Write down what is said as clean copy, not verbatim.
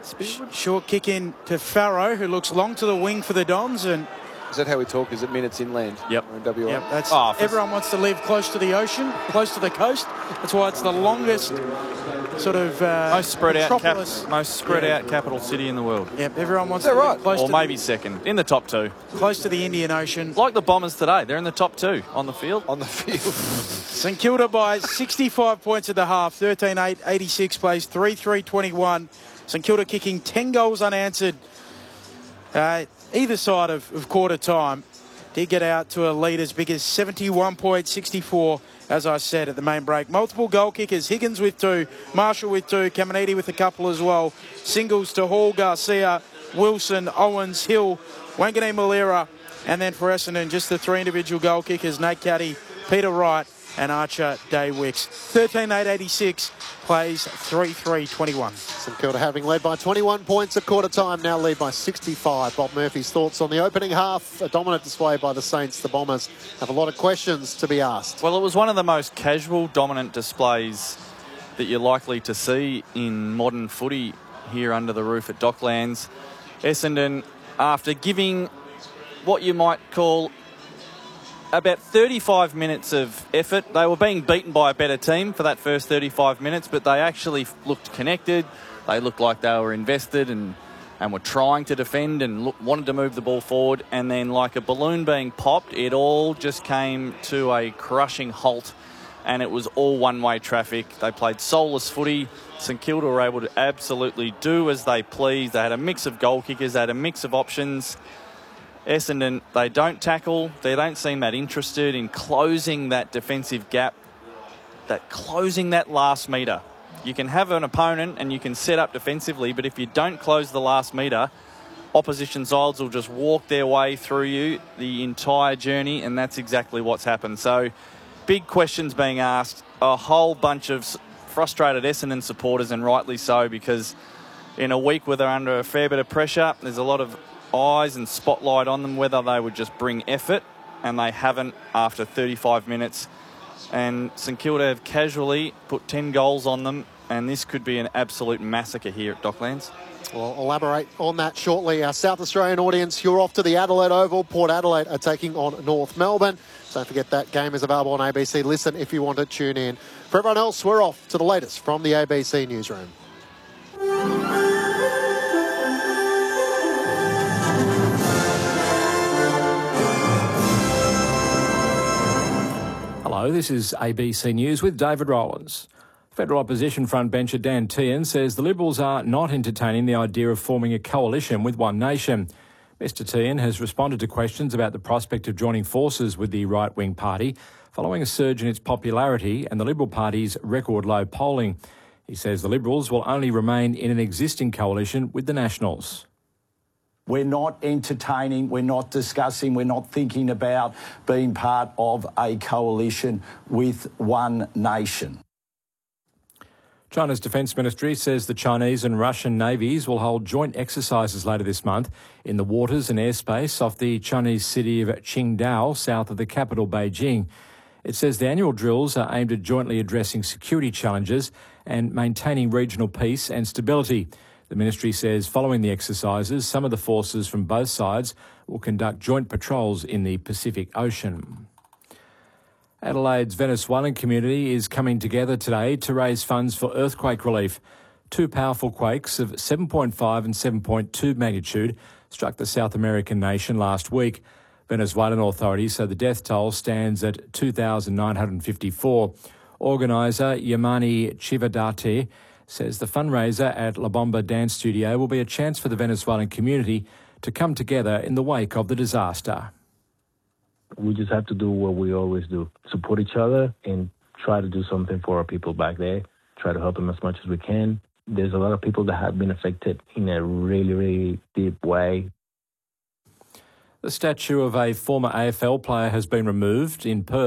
Short kick in to Farrow, who looks long to the wing for the Dons. And is that how we talk? Is it minutes inland? Yep. Or in WA? Yep, that's, everyone wants to live close to the ocean, close to the coast. That's why it's the longest sort of most spread out metropolis. capital city in the world. Yep, everyone wants to live close or to maybe second in the top two. Close to the Indian Ocean. Like the Bombers today, they're in the top two on the field. St Kilda by 65 points at the half, 13-8, 86 plays 3-3-21. St Kilda kicking 10 goals unanswered either side of quarter time. Did get out to a lead as big as 71.64, as I said at the main break. Multiple goal kickers, Higgins with 2, Marshall with 2, Caminiti with a couple as well. Singles to Hall, Garcia, Wilson, Owens, Hill, Wanganeen Malira, and then for Essendon, just the 3 individual goal kickers, Nate Caddy, Peter Wright, and Archer Day Wicks. 13-8, 86, plays 3-3-21. St Kilda having led by 21 points at quarter time, now lead by 65. Bob Murphy's thoughts on the opening half. A dominant display by the Saints. The Bombers have a lot of questions to be asked. Well, it was one of the most casual, dominant displays that you're likely to see in modern footy here under the roof at Docklands. Essendon, after giving what you might call about 35 minutes of effort. They were being beaten by a better team for that first 35 minutes, but they actually looked connected. They looked like they were invested and were trying to defend and wanted to move the ball forward. And then like a balloon being popped, it all just came to a crushing halt, and it was all one-way traffic. They played soulless footy. St Kilda were able to absolutely do as they pleased. They had a mix of goal kickers. They had a mix of options. Essendon, they don't tackle. They don't seem that interested in closing that defensive gap, closing that last metre. You can have an opponent and you can set up defensively, but if you don't close the last metre, opposition sides will just walk their way through you the entire journey, and that's exactly what's happened. So big questions being asked, a whole bunch of frustrated Essendon supporters, and rightly so, because in a week where they're under a fair bit of pressure, there's a lot of eyes and spotlight on them whether they would just bring effort, and they haven't after 35 minutes. And St Kilda have casually put 10 goals on them, and this could be an absolute massacre here at Docklands. We'll elaborate on that shortly. Our South Australian audience, you're off to the Adelaide Oval. Port Adelaide are taking on North Melbourne. Don't forget that game is available on ABC. Listen if you want to tune in. For everyone else, we're off to the latest from the ABC newsroom. Hello, this is ABC News with David Rowlands. Federal opposition frontbencher Dan Tehan says the Liberals are not entertaining the idea of forming a coalition with One Nation. Mr Tehan has responded to questions about the prospect of joining forces with the right-wing party following a surge in its popularity and the Liberal Party's record low polling. He says the Liberals will only remain in an existing coalition with the Nationals. We're not entertaining, we're not discussing, we're not thinking about being part of a coalition with One Nation. China's Defence Ministry says the Chinese and Russian navies will hold joint exercises later this month in the waters and airspace off the Chinese city of Qingdao, south of the capital, Beijing. It says the annual drills are aimed at jointly addressing security challenges and maintaining regional peace and stability. The ministry says following the exercises, some of the forces from both sides will conduct joint patrols in the Pacific Ocean. Adelaide's Venezuelan community is coming together today to raise funds for earthquake relief. 2 powerful quakes of 7.5 and 7.2 magnitude struck the South American nation last week. Venezuelan authorities say the death toll stands at 2,954. Organiser Yamani Chivadate says the fundraiser at La Bomba Dance Studio will be a chance for the Venezuelan community to come together in the wake of the disaster. We just have to do what we always do, support each other and try to do something for our people back there, try to help them as much as we can. There's a lot of people that have been affected in a really, really deep way. The statue of a former AFL player has been removed in Perth.